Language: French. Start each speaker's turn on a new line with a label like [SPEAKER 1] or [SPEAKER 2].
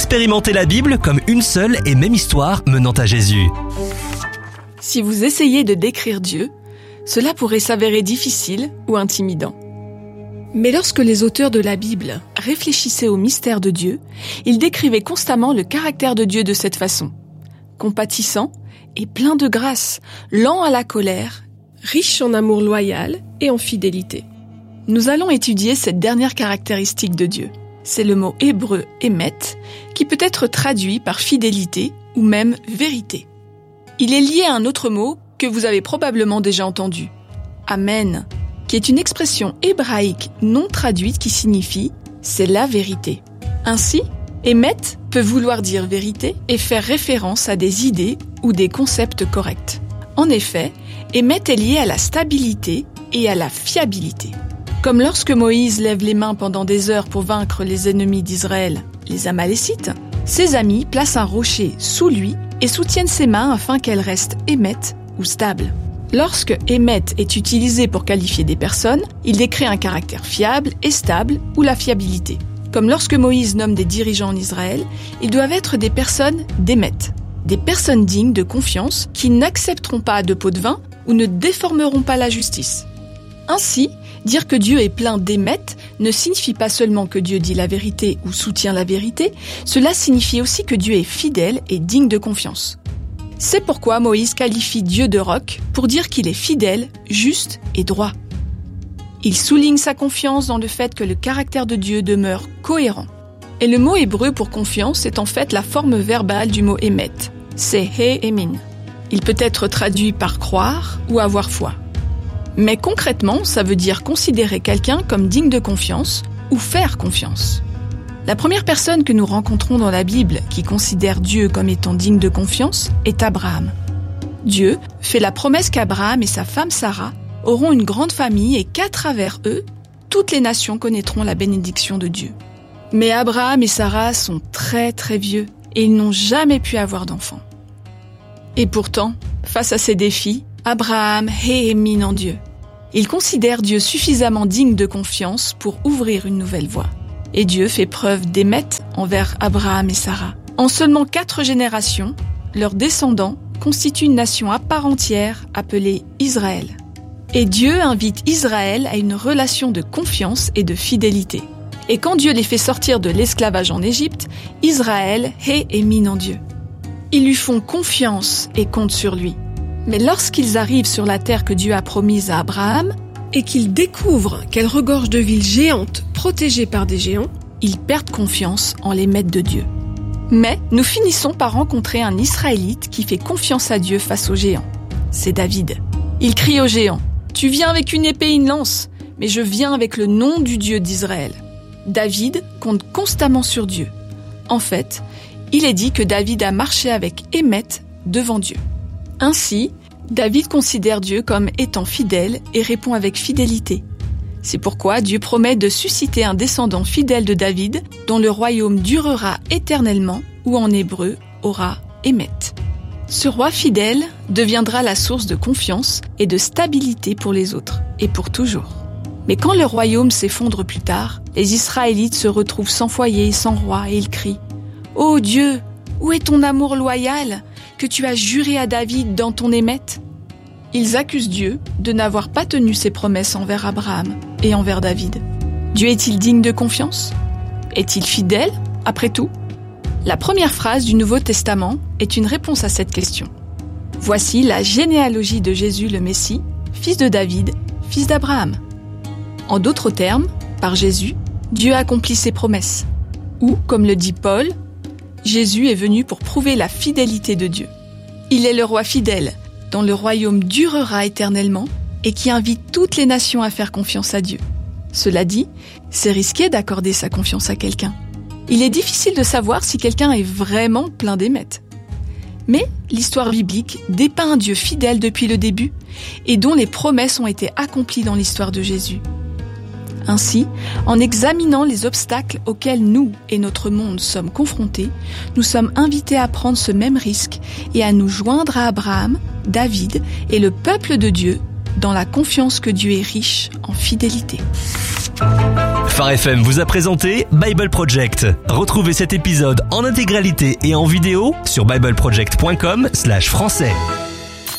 [SPEAKER 1] Expérimentez la Bible comme une seule et même histoire menant à Jésus.
[SPEAKER 2] Si vous essayez de décrire Dieu, cela pourrait s'avérer difficile ou intimidant. Mais lorsque les auteurs de la Bible réfléchissaient au mystère de Dieu, ils décrivaient constamment le caractère de Dieu de cette façon. Compatissant et plein de grâce, lent à la colère, riche en amour loyal et en fidélité. Nous allons étudier cette dernière caractéristique de Dieu. C'est le mot hébreu « émet » qui peut être traduit par fidélité ou même vérité. Il est lié à un autre mot que vous avez probablement déjà entendu, « amen », qui est une expression hébraïque non traduite qui signifie « c'est la vérité ». Ainsi, émet peut vouloir dire vérité et faire référence à des idées ou des concepts corrects. En effet, émet est lié à la stabilité et à la fiabilité. Comme lorsque Moïse lève les mains pendant des heures pour vaincre les ennemis d'Israël, les Amalécites, ses amis placent un rocher sous lui et soutiennent ses mains afin qu'elles restent émettes ou stables. Lorsque émet est utilisé pour qualifier des personnes, il décrit un caractère fiable et stable ou la fiabilité. Comme lorsque Moïse nomme des dirigeants en Israël, ils doivent être des personnes d'émet, des personnes dignes de confiance qui n'accepteront pas de pot de vin ou ne déformeront pas la justice. Ainsi, dire que Dieu est plein d'émet ne signifie pas seulement que Dieu dit la vérité ou soutient la vérité, cela signifie aussi que Dieu est fidèle et digne de confiance. C'est pourquoi Moïse qualifie Dieu de roc pour dire qu'il est fidèle, juste et droit. Il souligne sa confiance dans le fait que le caractère de Dieu demeure cohérent. Et le mot hébreu pour confiance est en fait la forme verbale du mot émet. C'est he-emin. Il peut être traduit par croire ou avoir foi. Mais concrètement, ça veut dire considérer quelqu'un comme digne de confiance ou faire confiance. La première personne que nous rencontrons dans la Bible qui considère Dieu comme étant digne de confiance est Abraham. Dieu fait la promesse qu'Abraham et sa femme Sarah auront une grande famille et qu'à travers eux, toutes les nations connaîtront la bénédiction de Dieu. Mais Abraham et Sarah sont très très vieux et ils n'ont jamais pu avoir d'enfants. Et pourtant, face à ces défis, Abraham hémine en Dieu. Il considère Dieu suffisamment digne de confiance pour ouvrir une nouvelle voie. Et Dieu fait preuve d'émet envers Abraham et Sarah. En seulement 4 générations, leurs descendants constituent une nation à part entière appelée Israël. Et Dieu invite Israël à une relation de confiance et de fidélité. Et quand Dieu les fait sortir de l'esclavage en Égypte, Israël hémine en Dieu. Ils lui font confiance et comptent sur lui. Mais lorsqu'ils arrivent sur la terre que Dieu a promise à Abraham et qu'ils découvrent qu'elle regorge de villes géantes protégées par des géants, ils perdent confiance en l'émet de Dieu. Mais nous finissons par rencontrer un Israélite qui fait confiance à Dieu face aux géants. C'est David. Il crie aux géants « Tu viens avec une épée et une lance, mais je viens avec le nom du Dieu d'Israël. » David compte constamment sur Dieu. En fait, il est dit que David a marché avec émet devant Dieu. Ainsi, David considère Dieu comme étant fidèle et répond avec fidélité. C'est pourquoi Dieu promet de susciter un descendant fidèle de David dont le royaume durera éternellement ou en hébreu aura émet. Ce roi fidèle deviendra la source de confiance et de stabilité pour les autres et pour toujours. Mais quand le royaume s'effondre plus tard, les Israélites se retrouvent sans foyer et sans roi et ils crient « Ô Dieu, où est ton amour loyal que tu as juré à David dans ton émet ?» Ils accusent Dieu de n'avoir pas tenu ses promesses envers Abraham et envers David. Dieu est-il digne de confiance ? Est-il fidèle, après tout ? La première phrase du Nouveau Testament est une réponse à cette question. Voici la généalogie de Jésus le Messie, fils de David, fils d'Abraham. En d'autres termes, par Jésus, Dieu accomplit ses promesses. Ou, comme le dit Paul, Jésus est venu pour prouver la fidélité de Dieu. Il est le roi fidèle, dont le royaume durera éternellement et qui invite toutes les nations à faire confiance à Dieu. Cela dit, c'est risqué d'accorder sa confiance à quelqu'un. Il est difficile de savoir si quelqu'un est vraiment plein d'émet. Mais l'histoire biblique dépeint un Dieu fidèle depuis le début et dont les promesses ont été accomplies dans l'histoire de Jésus. Ainsi, en examinant les obstacles auxquels nous et notre monde sommes confrontés, nous sommes invités à prendre ce même risque et à nous joindre à Abraham, David et le peuple de Dieu dans la confiance que Dieu est riche en fidélité.
[SPEAKER 1] Phare FM vous a présenté Bible Project. Retrouvez cet épisode en intégralité et en vidéo sur bibleproject.com/français.